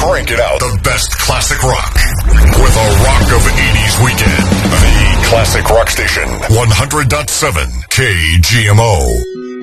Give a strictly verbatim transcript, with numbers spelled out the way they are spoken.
Crank it out. The best classic rock. With a Rock of eighties weekend. The Classic Rock Station. one hundred point seven K G M O.